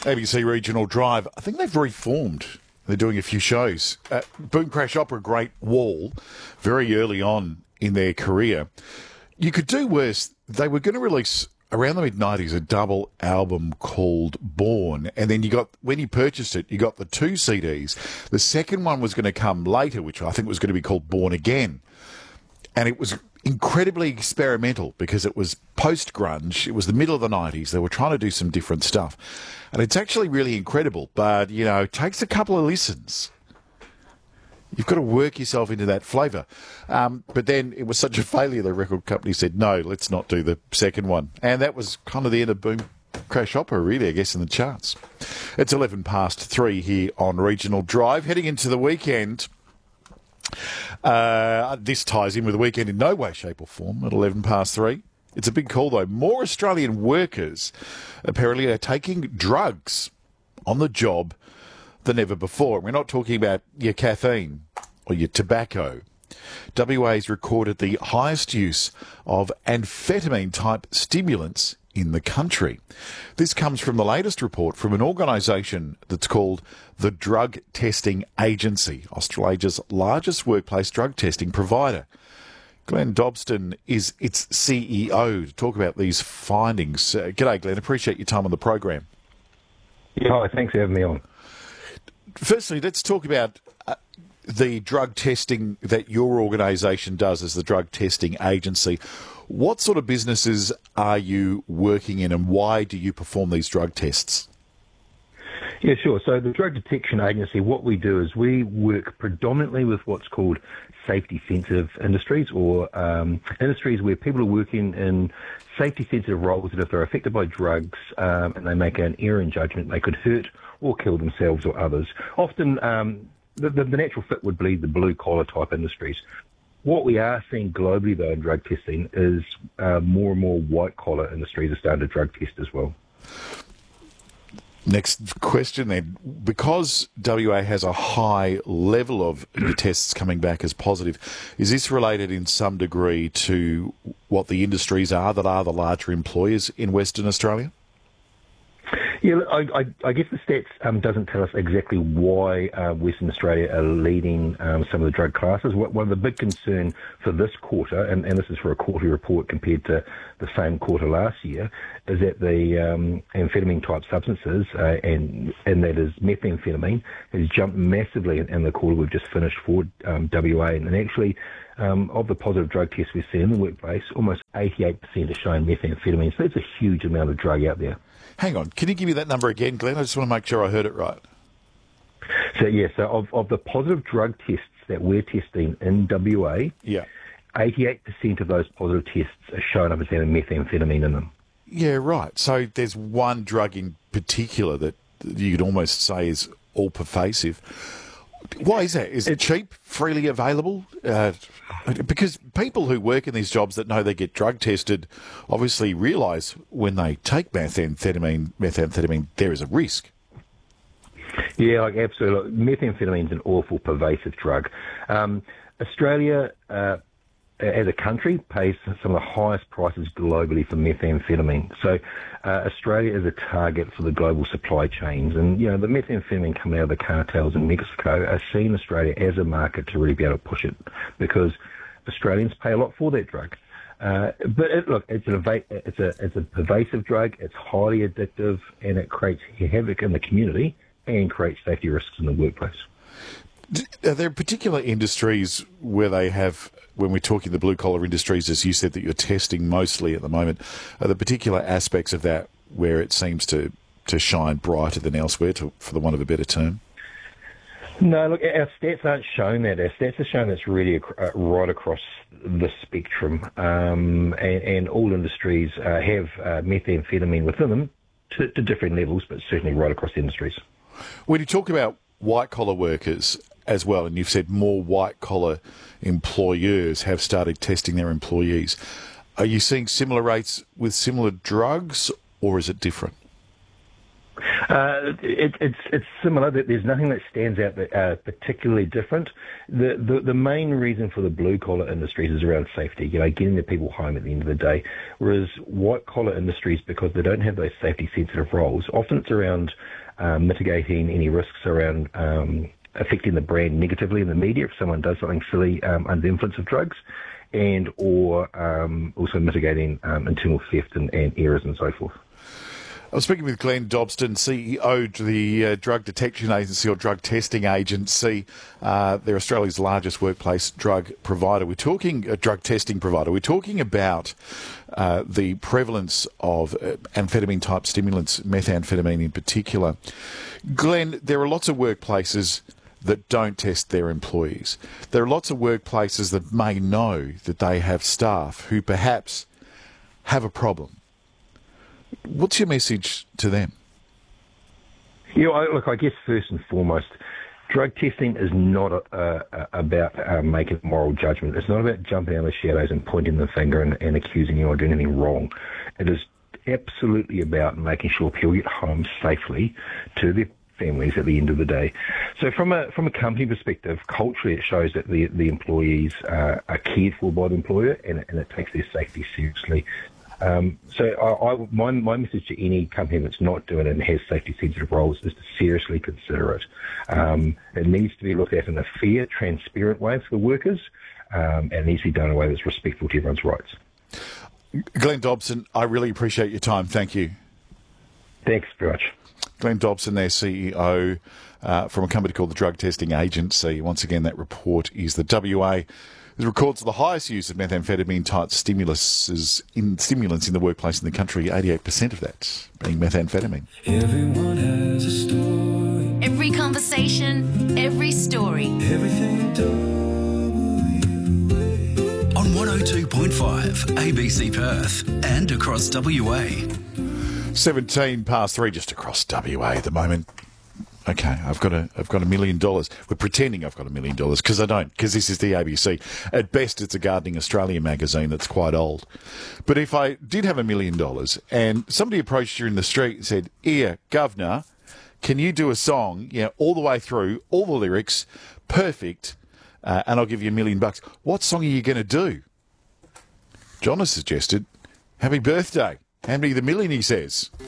ABC Regional Drive. I think they've reformed. They're doing a few shows. Boom Crash Opera, Great Wall, very early on in their career. You could do worse. They were going to release around the mid-90s a double album called Born, and then when you purchased it, you got the 2 CDs. The second one was going to come later, which I think was going to be called Born Again, and it was incredibly experimental because it was post-grunge. It was the middle of the 90s. They were trying to do some different stuff, and it's actually really incredible, but, it takes a couple of listens. You've got to work yourself into that flavour. But then it was such a failure, the record company said, no, let's not do the second one. And that was kind of the end of Boom Crash Opera, really, I guess, in the charts. It's 3:11 here on Regional Drive. Heading into the weekend, this ties in with the weekend in no way, shape or form at 3:11. It's a big call, though. More Australian workers apparently are taking drugs on the job than ever before. We're not talking about your caffeine or your tobacco. WA's recorded the highest use of amphetamine-type stimulants in the country. This comes from the latest report from an organisation that's called the Drug Testing Agency, Australia's largest workplace drug testing provider. Glenn Dobston is its CEO to talk about these findings. G'day, Glenn. Appreciate your time on the program. Yeah, hi. Thanks for having me on. Firstly, let's talk about the drug testing that your organisation does as the Drug Testing Agency. What sort of businesses are you working in, and why do you perform these drug tests? Yeah, sure. So the Drug Detection Agency, what we do is we work predominantly with what's called safety-sensitive industries, or industries where people are working in safety-sensitive roles that if they're affected by drugs and they make an error in judgment, they could hurt or kill themselves or others. Often the natural fit would be the blue-collar type industries. What we are seeing globally, though, in drug testing is more and more white-collar industries are starting to drug test as well. Next question then. Because WA has a high level of new tests coming back as positive, is this related in some degree to what the industries are that are the larger employers in Western Australia? Yeah, I guess the stats doesn't tell us exactly why Western Australia are leading some of the drug classes. One of the big concern for this quarter, and this is for a quarterly report compared to the same quarter last year, is that the amphetamine-type substances, and that is methamphetamine, has jumped massively in the quarter we've just finished for WA. And actually, of the positive drug tests we've seen in the workplace, almost 88% are showing methamphetamine. So that's a huge amount of drug out there. Hang on, can you give me that number again, Glenn? I just want to make sure I heard it right. So of the positive drug tests that we're testing in WA, 88% of those positive tests are showing up as having methamphetamine in them. Yeah, right. So there's one drug in particular that you could almost say is all pervasive. Why is that? Is it cheap, freely available? Because people who work in these jobs that know they get drug tested obviously realise when they take methamphetamine, there is a risk. Yeah, absolutely. Methamphetamine is an awful pervasive drug. Australia, as a country, pays some of the highest prices globally for methamphetamine. So Australia is a target for the global supply chains. And, the methamphetamine coming out of the cartels in Mexico are seeing Australia as a market to really be able to push it, because Australians pay a lot for that drug. But it's a pervasive drug, it's highly addictive, and it creates havoc in the community and creates safety risks in the workplace. Are there particular industries where they have, when we're talking the blue-collar industries, as you said, that you're testing mostly at the moment, are there particular aspects of that where it seems to shine brighter than elsewhere, for the want of a better term? No, look, our stats aren't showing that. Our stats are showing it's really right across the spectrum, and all industries have methamphetamine within them to different levels, but certainly right across industries. When you talk about white-collar workers as well, and you've said more white-collar employers have started testing their employees, are you seeing similar rates with similar drugs, or is it different? It's similar. There's nothing that stands out that particularly different. The main reason for the blue collar industries is around safety. Getting the people home at the end of the day. Whereas white collar industries, because they don't have those safety sensitive roles, often it's around mitigating any risks around affecting the brand negatively in the media if someone does something silly under the influence of drugs, and or also mitigating internal theft and errors and so forth. I was speaking with Glenn Dobson, CEO of the Drug Detection Agency or Drug Testing Agency. They're Australia's largest workplace drug provider. We're talking a drug testing provider. We're talking about the prevalence of amphetamine-type stimulants, methamphetamine in particular. Glenn, there are lots of workplaces that don't test their employees. There are lots of workplaces that may know that they have staff who perhaps have a problem. What's your message to them? Look, I guess first and foremost, drug testing is not about making a moral judgment. It's not about jumping out of the shadows and pointing the finger and accusing you of doing anything wrong. It is absolutely about making sure people get home safely to their families at the end of the day. So from a company perspective, culturally it shows that the employees are cared for by the employer and it takes their safety seriously. My message to any company that's not doing it and has safety-sensitive roles is to seriously consider it. It needs to be looked at in a fair, transparent way for the workers, and it needs to be done in a way that's respectful to everyone's rights. Glenn Dobson, I really appreciate your time. Thank you. Thanks very much. Glenn Dobson, their CEO from a company called the Drug Testing Agency. Once again, that report is the WA. It records the highest use of methamphetamine-type stimulants in the workplace in the country, 88% of that being methamphetamine. Everyone has a story. Every conversation, every story. Everything on 102.5 ABC Perth and across WA. 17 past 3 just across WA at the moment. Okay, I've got $1 million. We're pretending I've got $1 million because I don't, because this is the ABC. At best, it's a Gardening Australia magazine that's quite old. But if I did have $1 million and somebody approached you in the street and said, "Here, Governor, can you do a song, all the way through, all the lyrics, perfect, and I'll give you $1 million. What song are you going to do?" John has suggested, "Happy Birthday." Hand me the million, he says.